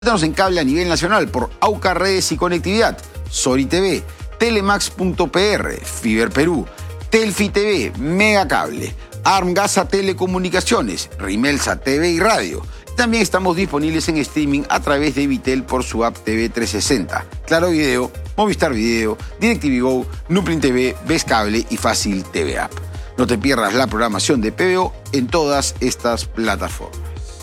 Estamos en cable a nivel nacional por AUCA Redes y Conectividad, Sori TV, Telemax.pr, Fiber Perú, Telfi TV, Megacable, Armgasa Telecomunicaciones, Rimelsa TV y Radio. También estamos disponibles en streaming a través de Vitel por su app TV 360, Claro Video, Movistar Video, DirecTV Go, Nuplin TV, Ves Cable y Fácil TV App. No te pierdas la programación de PBO en todas estas plataformas.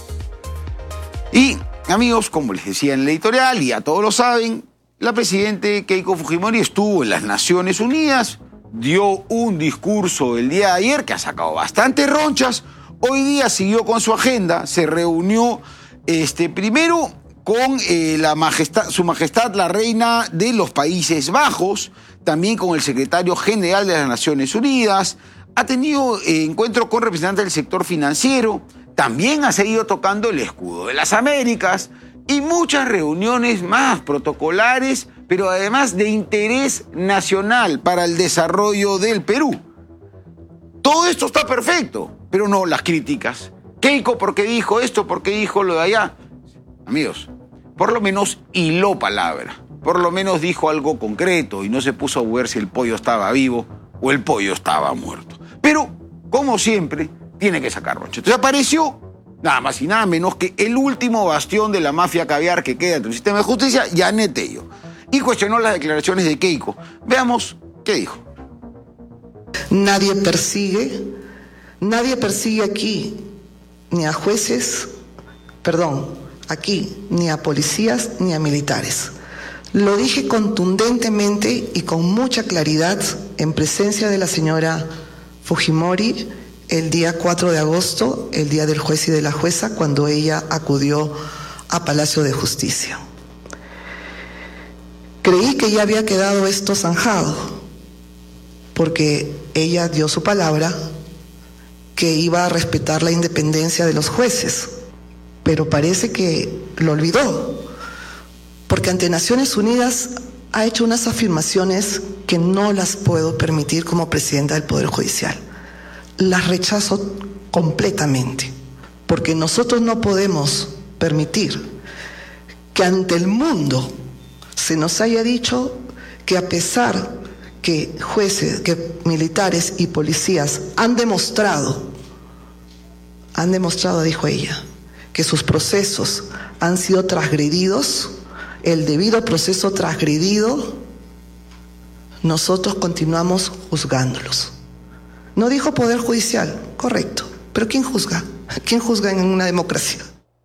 Y amigos, como les decía en el editorial, y ya todos lo saben, la presidenta Keiko Fujimori estuvo en las Naciones Unidas, dio un discurso el día de ayer que ha sacado bastantes ronchas. Hoy día siguió con su agenda, se reunió primero con su majestad la reina de los Países Bajos, también con el secretario general de las Naciones Unidas, ha tenido encuentro con representantes del sector financiero, también ha seguido tocando el escudo de las Américas y muchas reuniones más protocolares, pero además de interés nacional para el desarrollo del Perú. Todo esto está perfecto, pero no las críticas. Keiko, ¿por qué dijo esto? ¿Por qué dijo lo de allá? Amigos, por lo menos hiló palabra, por lo menos dijo algo concreto y no se puso a ver si el pollo estaba vivo o el pollo estaba muerto. Pero, como siempre, tiene que sacar roncha. Entonces apareció nada más y nada menos que el último bastión de la mafia caviar que queda dentro del sistema de justicia, Yanet Tello, y cuestionó las declaraciones de Keiko. Veamos qué dijo. Nadie persigue aquí ni a jueces, aquí ni a policías ni a militares. Lo dije contundentemente y con mucha claridad en presencia de la señora Fujimori el día 4 de agosto, el día del juez y de la jueza, cuando ella acudió a Palacio de Justicia. Creí que ya había quedado esto zanjado, porque ella dio su palabra que iba a respetar la independencia de los jueces, pero parece que lo olvidó, porque ante Naciones Unidas ha hecho unas afirmaciones que no las puedo permitir como presidenta del Poder Judicial. Las rechazo completamente, porque nosotros no podemos permitir que ante el mundo se nos haya dicho que a pesar que jueces, que militares y policías han demostrado, dijo ella, que sus procesos han sido transgredidos, el debido proceso transgredido, nosotros continuamos juzgándolos. No dijo Poder Judicial, correcto, pero ¿quién juzga? ¿Quién juzga en una democracia?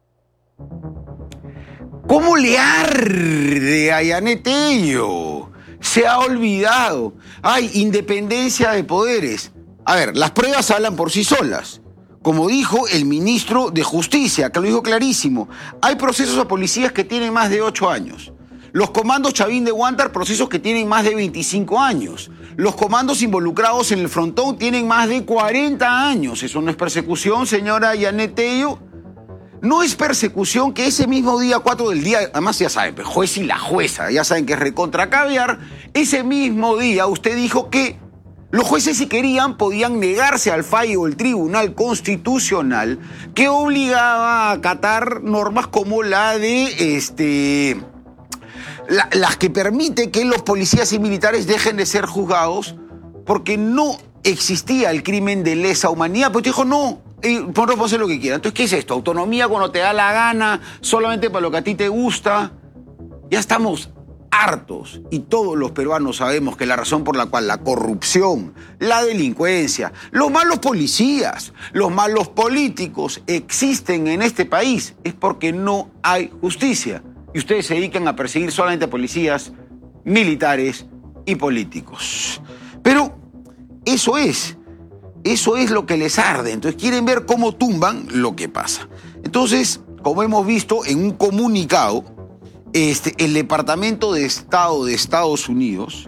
¿Cómo le arde a Yanet Tello? Se ha olvidado. Hay independencia de poderes. A ver, las pruebas hablan por sí solas. Como dijo el ministro de Justicia, que lo dijo clarísimo, hay procesos a policías que tienen más de 8 años. Los comandos Chavín de Huántar, procesos que tienen más de 25 años. Los comandos involucrados en el frontón tienen más de 40 años. ¿Eso no es persecución, señora Yanet Tello? No es persecución que ese mismo día 4 del día, además ya saben, el juez y la jueza, ya saben que es recontra caviar, ese mismo día usted dijo que los jueces, si querían, podían negarse al fallo del Tribunal Constitucional que obligaba a acatar normas como la de las que permite que los policías y militares dejen de ser juzgados porque no existía el crimen de lesa humanidad. Pero usted dijo, no, pueden hacer lo que quieran. Entonces, ¿qué es esto? ¿Autonomía cuando te da la gana, solamente para lo que a ti te gusta? Ya estamos hartos y todos los peruanos sabemos que la razón por la cual la corrupción, la delincuencia, los malos policías, los malos políticos existen en este país es porque no hay justicia. Y ustedes se dedican a perseguir solamente a policías, militares y políticos. Pero eso es lo que les arde. Entonces quieren ver cómo tumban lo que pasa. Entonces, como hemos visto en un comunicado, el Departamento de Estado de Estados Unidos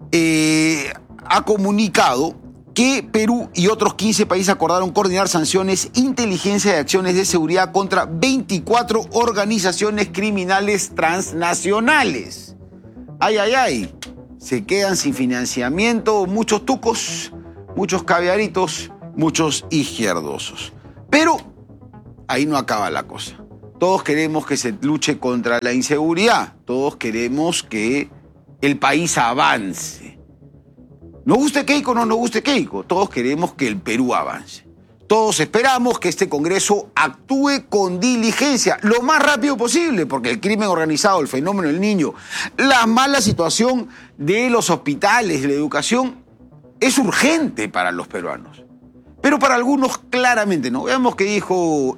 ha comunicado que Perú y otros 15 países acordaron coordinar sanciones, inteligencia y acciones de seguridad contra 24 organizaciones criminales transnacionales. Ay, ay, ay. Se quedan sin financiamiento muchos tucos, muchos caviaritos, muchos izquierdosos. Pero ahí no acaba la cosa. todos queremos que se luche contra la inseguridad, todos queremos que el país avance. Nos guste Keiko o no nos guste Keiko, todos queremos que el Perú avance. Todos esperamos que este Congreso actúe con diligencia, lo más rápido posible, porque el crimen organizado, el fenómeno del niño, la mala situación de los hospitales, la educación, es urgente para los peruanos. Pero para algunos claramente no. Veamos qué dijo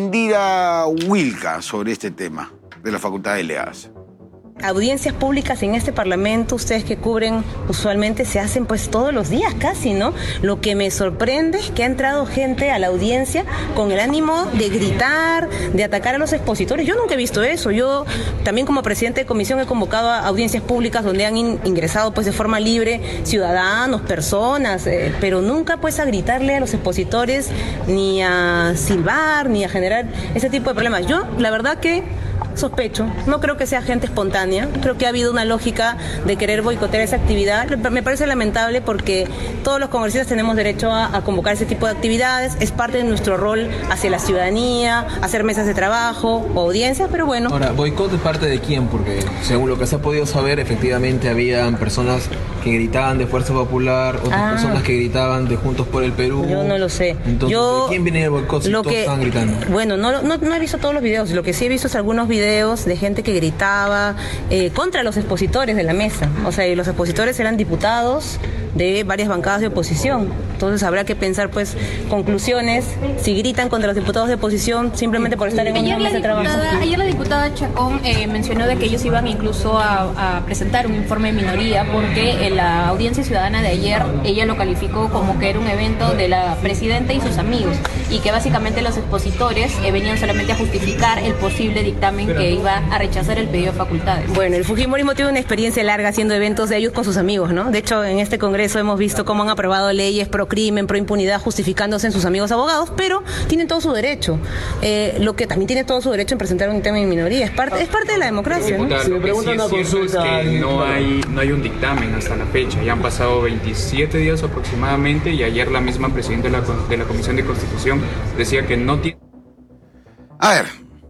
Indira Wilca sobre este tema de la Facultad de Leas. Audiencias públicas en este Parlamento, ustedes que cubren usualmente, se hacen pues todos los días casi, ¿no? Lo que me sorprende es que ha entrado gente a la audiencia con el ánimo de gritar, de atacar a los expositores. Yo nunca he visto eso. Yo también como presidente de comisión he convocado a audiencias públicas donde han ingresado pues de forma libre ciudadanos, personas, pero nunca pues a gritarle a los expositores, ni a silbar, ni a generar ese tipo de problemas. Yo, la verdad que sospecho, no creo que sea gente espontánea, creo que ha habido una lógica de querer boicotear esa actividad. Me parece lamentable porque todos los congresistas tenemos derecho a convocar ese tipo de actividades, es parte de nuestro rol hacia la ciudadanía, hacer mesas de trabajo o audiencias, pero bueno. Ahora, ¿boicot de parte de quién? Porque según lo que se ha podido saber, efectivamente habían personas que gritaban de Fuerza Popular, otras personas que gritaban de Juntos por el Perú. Yo no lo sé. Entonces, ¿de quién viene el boicot si todos estaban gritando? Bueno, no he visto todos los videos, lo que sí he visto es algunos videos de gente que gritaba contra los expositores de la mesa. O sea, y los expositores eran diputados de varias bancadas de oposición. Entonces habrá que pensar pues conclusiones, si gritan contra los diputados de oposición simplemente por estar en una mesa de trabajo. Ayer la diputada Chacón mencionó de que ellos iban incluso a presentar un informe de minoría porque en la audiencia ciudadana de ayer ella lo calificó como que era un evento de la presidenta y sus amigos y que básicamente los expositores venían solamente a justificar el posible dictamen que iba a rechazar el pedido de facultades. Bueno, el fujimorismo tiene una experiencia larga haciendo eventos de ellos con sus amigos, ¿no? De hecho, en este Congreso hemos visto cómo han aprobado leyes pro crimen, pro impunidad, justificándose en sus amigos abogados, pero tienen todo su derecho. Lo que también tiene todo su derecho en presentar un dictamen en minoría. Es parte de la democracia, ¿no? Si me preguntan una consulta, es que no hay un dictamen hasta la fecha. Ya han pasado 27 días aproximadamente y ayer la misma presidenta de la Comisión de Constitución decía que no tiene... A ver,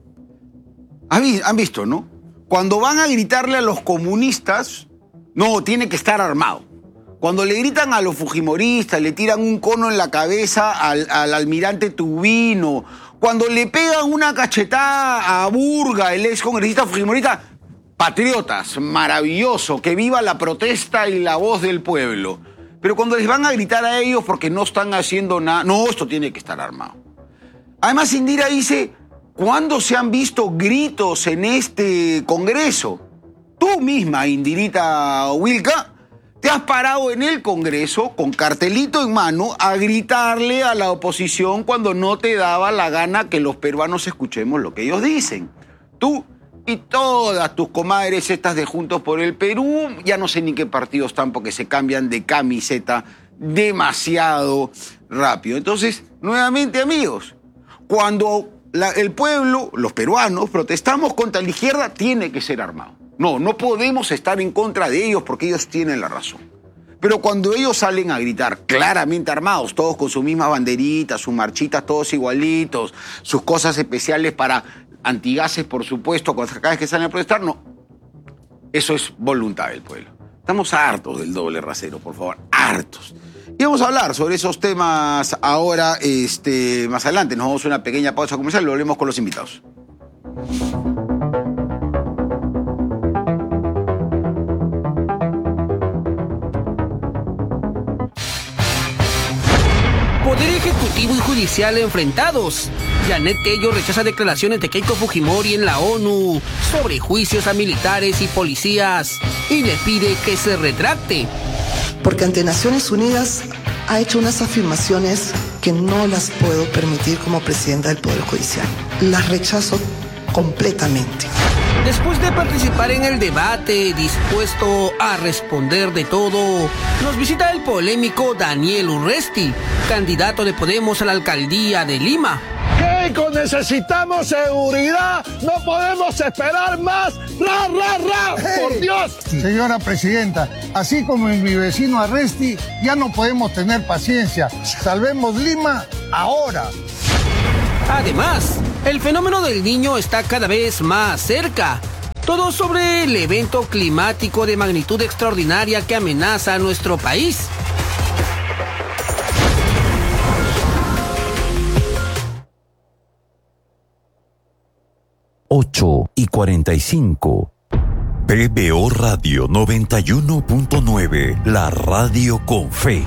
han visto, ¿no? Cuando van a gritarle a los comunistas, no, tiene que estar armado. Cuando le gritan a los fujimoristas, le tiran un cono en la cabeza al almirante Tubino, cuando le pegan una cachetada a Burga, el ex congresista fujimorista, patriotas, maravilloso, que viva la protesta y la voz del pueblo. Pero cuando les van a gritar a ellos porque no están haciendo nada, no, esto tiene que estar armado. Además, Indira dice, ¿cuándo se han visto gritos en este Congreso? Tú misma, Indirita Wilca, te has parado en el Congreso con cartelito en mano a gritarle a la oposición cuando no te daba la gana que los peruanos escuchemos lo que ellos dicen. Tú y todas tus comadres estas de Juntos por el Perú, ya no sé ni qué partidos están porque se cambian de camiseta demasiado rápido. Entonces, nuevamente, amigos, cuando el pueblo, los peruanos, protestamos contra la izquierda, tiene que ser armado. No podemos estar en contra de ellos porque ellos tienen la razón. Pero cuando ellos salen a gritar claramente armados, todos con sus mismas banderitas, sus marchitas, todos igualitos, sus cosas especiales para antigases, por supuesto, cada vez que salen a protestar, no. Eso es voluntad del pueblo. Estamos hartos del doble rasero, por favor, hartos. Y vamos a hablar sobre esos temas ahora, más adelante. Nos vamos a una pequeña pausa comercial y lo haremos con los invitados. Poder ejecutivo y judicial enfrentados. Janet Tello rechaza declaraciones de Keiko Fujimori en la ONU sobre juicios a militares y policías y le pide que se retracte. Porque ante Naciones Unidas ha hecho unas afirmaciones que no las puedo permitir como presidenta del Poder Judicial. Las rechazo completamente. Después de participar en el debate, dispuesto a responder de todo, nos visita el polémico Daniel Urresti, candidato de Podemos a la alcaldía de Lima. Keiko, necesitamos seguridad, no podemos esperar más. ¡Ra, ra, ra! ¡Por Dios! Señora presidenta, así como en mi vecino Arresti, ya no podemos tener paciencia. Salvemos Lima ahora. Además, El fenómeno del Niño está cada vez más cerca. Todo sobre el evento climático de magnitud extraordinaria que amenaza a nuestro país. Ocho y 45. PBO Radio 91.9, la radio con fe.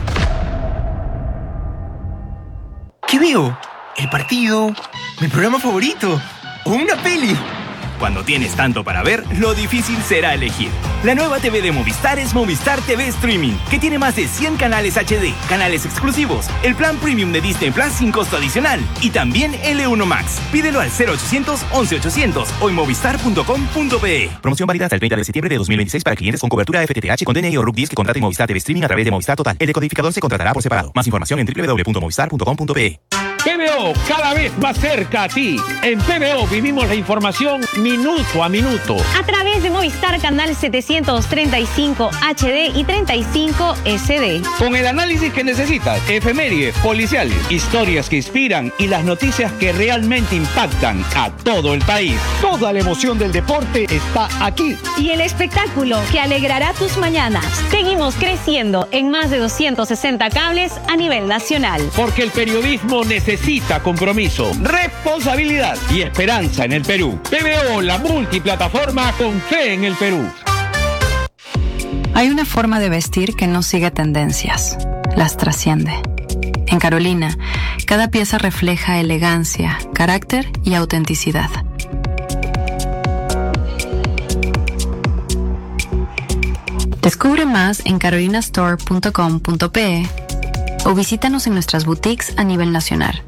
¿Qué veo? ¿El partido? ¿Mi programa favorito? ¿O una peli? Cuando tienes tanto para ver, lo difícil será elegir. La nueva TV de Movistar es Movistar TV Streaming, que tiene más de 100 canales HD, canales exclusivos, el plan premium de Disney Plus sin costo adicional y también L1 Max. Pídelo al 0800 11 800 o en movistar.com.pe. Promoción válida hasta el 30 de septiembre de 2026 para clientes con cobertura FTTH con DNI o RUC 10 que contraten Movistar TV Streaming a través de Movistar Total. El decodificador se contratará por separado. Más información en www.movistar.com.pe. PBO, cada vez más cerca a ti. En PBO vivimos la información minuto a minuto. A través de Movistar Canal 735 HD y 35 SD. Con el análisis que necesitas, efemérides, policiales, historias que inspiran y las noticias que realmente impactan a todo el país. Toda la emoción del deporte está aquí. Y el espectáculo que alegrará tus mañanas. Seguimos creciendo en más de 260 cables a nivel nacional. Porque el periodismo necesita compromiso, responsabilidad y esperanza en el Perú. PBO, la multiplataforma con fe en el Perú. Hay una forma de vestir que no sigue tendencias, las trasciende. En Carolina, cada pieza refleja elegancia, carácter y autenticidad. Descubre más en carolinastore.com.pe o visítanos en nuestras boutiques a nivel nacional.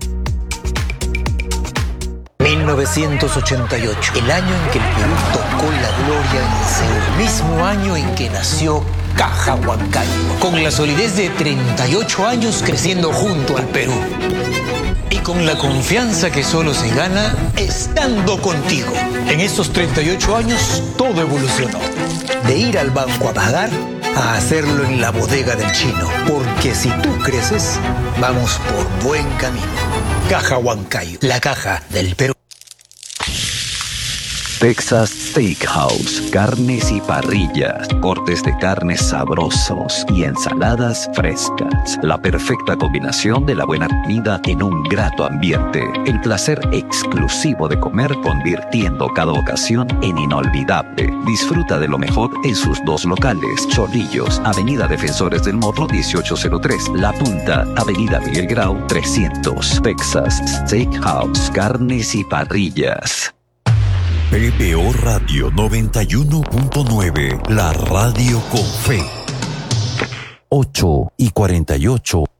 1988, el año en que el Perú tocó la gloria en Seúl, mismo año en que nació Caja Huancayo, con la solidez de 38 años creciendo junto al Perú. Y con la confianza que solo se gana estando contigo. En estos 38 años todo evolucionó. De ir al banco a pagar a hacerlo en la bodega del chino. Porque si tú creces, vamos por buen camino. Caja Huancayo, la caja del Perú. Texas Steakhouse, carnes y parrillas, cortes de carnes sabrosos y ensaladas frescas. La perfecta combinación de la buena comida en un grato ambiente. El placer exclusivo de comer convirtiendo cada ocasión en inolvidable. Disfruta de lo mejor en sus dos locales. Chorrillos, Avenida Defensores del Morro 1803. La Punta, Avenida Miguel Grau 300. Texas Steakhouse, carnes y parrillas. PBO Radio 91.9, la radio con fe. 8 y 48.